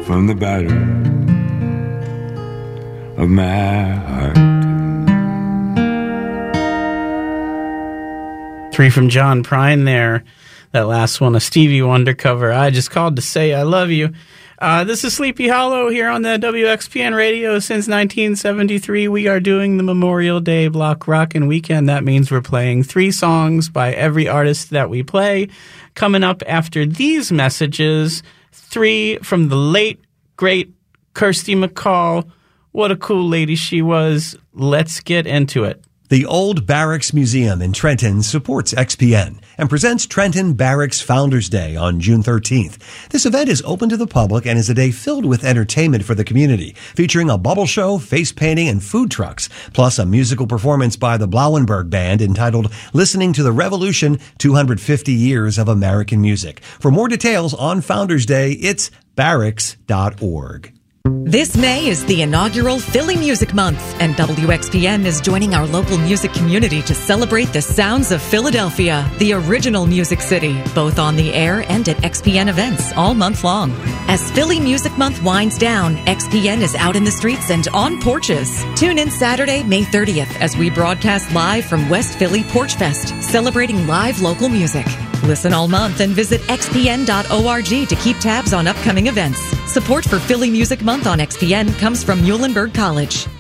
from the bottom of my heart. Three from John Prine there. That last one, a Stevie Wonder cover. I just called to say I love you. This is Sleepy Hollow here on the WXPN radio. Since 1973, we are doing the Memorial Day Block Rockin' Weekend. That means we're playing 3 songs by every artist that we play. Coming up after these messages, 3 from the late, great Kirsty MacColl. What a cool lady she was. Let's get into it. The Old Barracks Museum in Trenton supports XPN and presents Trenton Barracks Founders Day on June 13th. This event is open to the public and is a day filled with entertainment for the community, featuring a bubble show, face painting, and food trucks, plus a musical performance by the Blauenberg Band entitled Listening to the Revolution, 250 Years of American Music. For more details on Founders Day, it's barracks.org. This May is the inaugural Philly Music Month, and WXPN is joining our local music community to celebrate the sounds of Philadelphia, the original music city, both on the air and at XPN events all month long. As Philly Music Month winds down, XPN is out in the streets and on porches. Tune in Saturday, May 30th, as we broadcast live from West Philly Porch Fest, celebrating live local music. Listen all month and visit xpn.org to keep tabs on upcoming events. Support for Philly Music Month on XPN comes from Muhlenberg College.